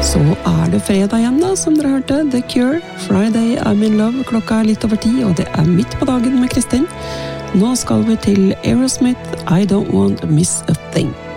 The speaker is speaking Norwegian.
Så det fredag igjen da, som dere hørte, The Cure, Friday I'm in Love, klokka litt over 10, og det midt på dagen med Kristin. Nå skal vi til Aerosmith, I Don't Want to Miss a Thing.